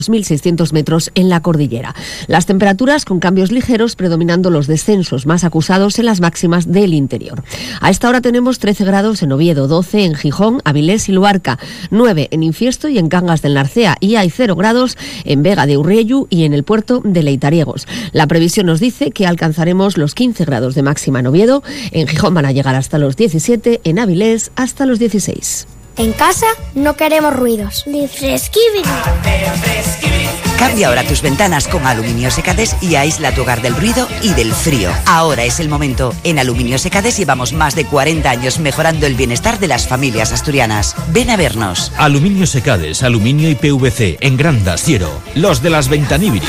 2.600 metros en la cordillera. Las temperaturas con cambios ligeros, predominando los descensos más acusados en las máximas del interior. A esta hora tenemos 13 grados en Oviedo, 12 en Gijón, Avilés y Luarca, 9 en Infiesto y en Cangas del Narcea, y hay 0 grados en Vega de Urriellu y en el puerto de Leitariegos. La previsión nos dice que alcanzaremos los 15 grados de máxima en Oviedo, en Gijón van a llegar hasta los 17, en Avilés hasta los 16. En casa no queremos ruidos. Ni fresquibiri. Cambia ahora tus ventanas con Aluminio Secades y aísla tu hogar del ruido y del frío. Ahora es el momento. En Aluminio Secades llevamos más de 40 años mejorando el bienestar de las familias asturianas. Ven a vernos. Aluminio Secades, aluminio y PVC, en Granda, Siero. Los de las ventaníbiris.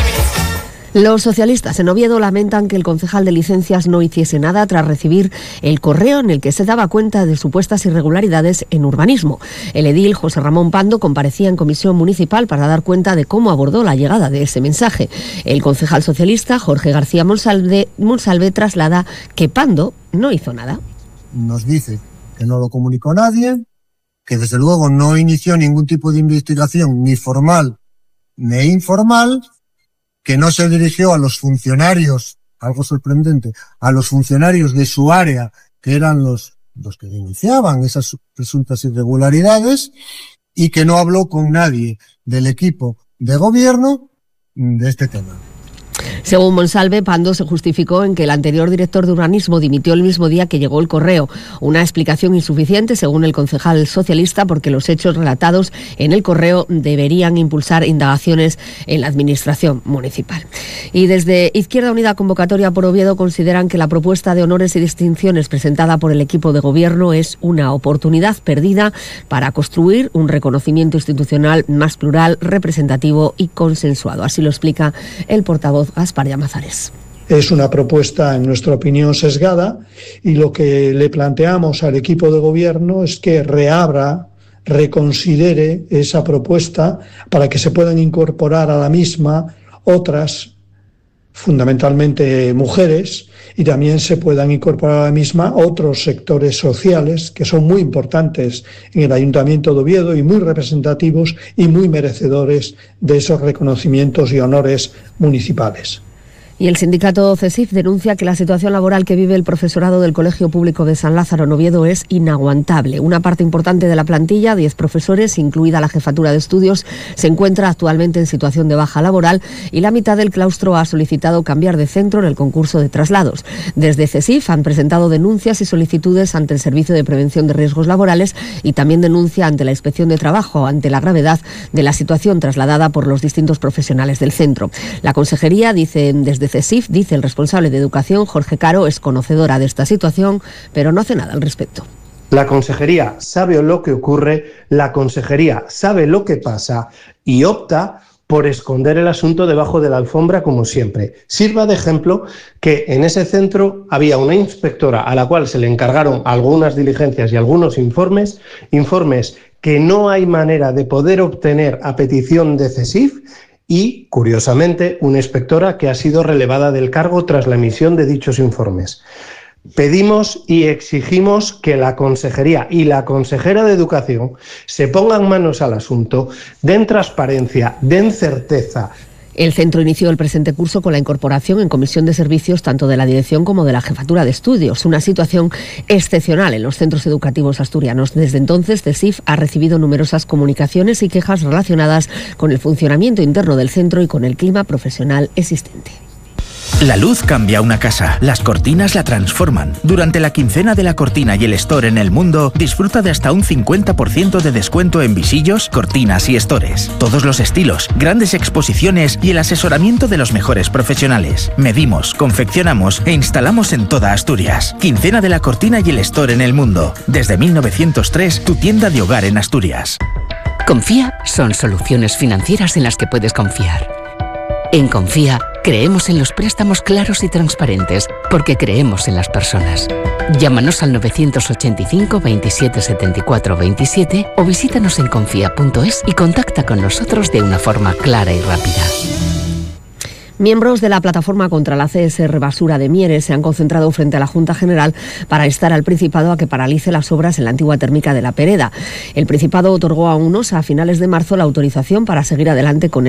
Los socialistas en Oviedo lamentan que el concejal de licencias no hiciese nada tras recibir el correo en el que se daba cuenta de supuestas irregularidades en urbanismo. El edil José Ramón Pando comparecía en comisión municipal para dar cuenta de cómo abordó la llegada de ese mensaje. El concejal socialista Jorge García Monsalve traslada que Pando no hizo nada. Nos dice que no lo comunicó nadie, que desde luego no inició ningún tipo de investigación ni formal ni informal, que no se dirigió a los funcionarios, algo sorprendente, a los funcionarios de su área, que eran los que denunciaban esas presuntas irregularidades, y que no habló con nadie del equipo de gobierno de este tema. Según Monsalve, Pando se justificó en que el anterior director de urbanismo dimitió el mismo día que llegó el correo. Una explicación insuficiente, según el concejal socialista, porque los hechos relatados en el correo deberían impulsar indagaciones en la administración municipal. Y desde Izquierda Unida Convocatoria por Oviedo consideran que la propuesta de honores y distinciones presentada por el equipo de gobierno es una oportunidad perdida para construir un reconocimiento institucional más plural, representativo y consensuado. Así lo explica el portavoz Gaspar Llamazares. Es una propuesta, en nuestra opinión, sesgada, y lo que le planteamos al equipo de gobierno es que reconsidere esa propuesta para que se puedan incorporar a la misma otras, fundamentalmente mujeres, y también se puedan incorporar a la misma otros sectores sociales que son muy importantes en el Ayuntamiento de Oviedo y muy representativos y muy merecedores de esos reconocimientos y honores municipales. Y el sindicato CESIF denuncia que la situación laboral que vive el profesorado del Colegio Público de San Lázaro en Oviedo es inaguantable. Una parte importante de la plantilla, 10 profesores, incluida la jefatura de estudios, se encuentra actualmente en situación de baja laboral y la mitad del claustro ha solicitado cambiar de centro en el concurso de traslados. Desde CESIF han presentado denuncias y solicitudes ante el Servicio de Prevención de Riesgos Laborales y también denuncia ante la Inspección de Trabajo ante la gravedad de la situación trasladada por los distintos profesionales del centro. La consejería dice desde CESIF, dice el responsable de Educación, Jorge Caro, es conocedora de esta situación, pero no hace nada al respecto. La consejería sabe lo que ocurre, la consejería sabe lo que pasa y opta por esconder el asunto debajo de la alfombra como siempre. Sirva de ejemplo que en ese centro había una inspectora a la cual se le encargaron algunas diligencias y algunos informes que no hay manera de poder obtener a petición de CESIF, y, curiosamente, una inspectora que ha sido relevada del cargo tras la emisión de dichos informes. Pedimos y exigimos que la Consejería y la consejera de Educación se pongan manos al asunto, den transparencia, den certeza. El centro inició el presente curso con la incorporación en comisión de servicios tanto de la dirección como de la jefatura de estudios, una situación excepcional en los centros educativos asturianos. Desde entonces, CESIF ha recibido numerosas comunicaciones y quejas relacionadas con el funcionamiento interno del centro y con el clima profesional existente. La luz cambia una casa, las cortinas la transforman. Durante la quincena de la cortina y el store en El Mundo, disfruta de hasta un 50% de descuento en visillos, cortinas y estores. Todos los estilos, grandes exposiciones y el asesoramiento de los mejores profesionales. Medimos, confeccionamos e instalamos en toda Asturias. Quincena de la cortina y el store en El Mundo. Desde 1903, tu tienda de hogar en Asturias. Confía son soluciones financieras en las que puedes confiar. En Confía, creemos en los préstamos claros y transparentes, porque creemos en las personas. Llámanos al 985 27 74 27 o visítanos en confía.es y contacta con nosotros de una forma clara y rápida. Miembros de la plataforma contra la CSR Basura de Mieres se han concentrado frente a la Junta General para instar al Principado a que paralice las obras en la antigua térmica de La Pereda. El Principado otorgó a unos a finales de marzo la autorización para seguir adelante con